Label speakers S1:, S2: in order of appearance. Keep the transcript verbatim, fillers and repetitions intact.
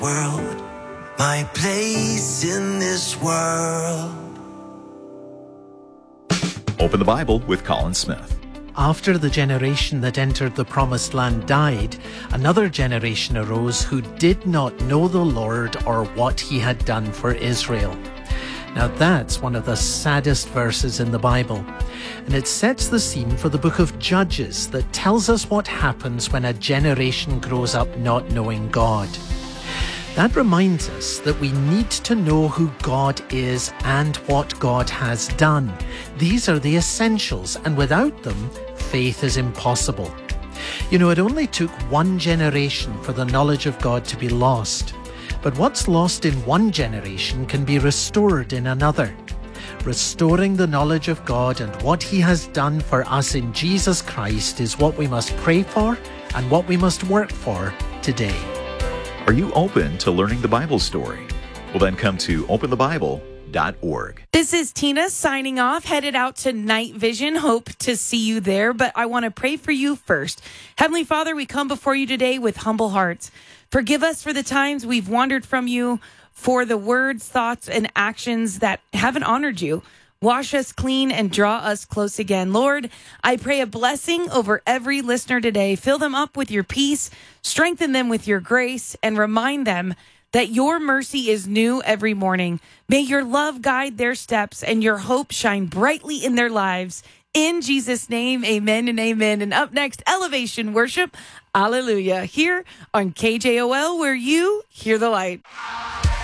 S1: world, my place in this world.
S2: Open the Bible with Colin Smith.
S3: After the generation that entered the promised land died, another generation arose who did not know the Lord or what he had done for Israel. Now that's one of the saddest verses in the Bible, and it sets the scene for the book of Judges that tells us what happens when a generation grows up not knowing God. That reminds us that we need to know who God is and what God has done. These are the essentials, and without them, faith is impossible. You know, it only took one generation for the knowledge of God to be lost. But what's lost in one generation can be restored in another. Restoring the knowledge of God and what he has done for us in Jesus Christ is what we must pray for and what we must work for today.
S2: Are you open to learning the Bible story? Well, then come to open the bible dot org.
S4: This is Tina signing off, headed out to Night Vision. Hope to see you there, but I want to pray for you first. Heavenly Father, we come before you today with humble hearts. Forgive us for the times we've wandered from you, for the words, thoughts, and actions that haven't honored you. Wash us clean and draw us close again. Lord, I pray a blessing over every listener today. Fill them up with your peace, strengthen them with your grace, and remind them that your mercy is new every morning. May your love guide their steps and your hope shine brightly in their lives. In Jesus' name, amen and amen. And up next, Elevation Worship. Hallelujah. Here on K J O L, where you hear the light.